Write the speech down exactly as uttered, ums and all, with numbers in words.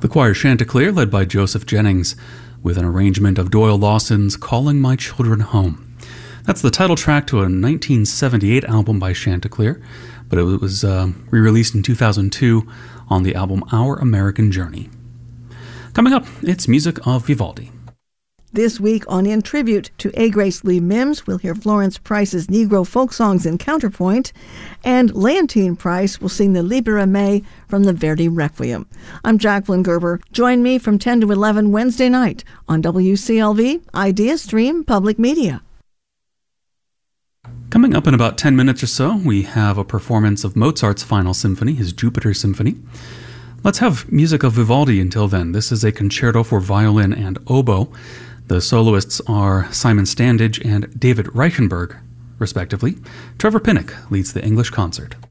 The choir Chanticleer, led by Joseph Jennings, with an arrangement of Doyle Lawson's Calling My Children Home. That's the title track to a nineteen seventy-eight album by Chanticleer, but it was uh, re-released in two thousand two on the album Our American Journey. Coming up, it's music of Vivaldi. This week on In Tribute to A. Grace Lee Mims, we'll hear Florence Price's Negro folk songs in counterpoint, and Leontine Price will sing the Libera Me from the Verdi Requiem. I'm Jacqueline Gerber. Join me from ten to eleven Wednesday night on W C L V Idea Stream Public Media. Coming up in about ten minutes or so, we have a performance of Mozart's Final Symphony, his Jupiter Symphony. Let's have music of Vivaldi until then. This is a concerto for violin and oboe. The soloists are Simon Standage and David Reichenberg, respectively. Trevor Pinnock leads the English concert.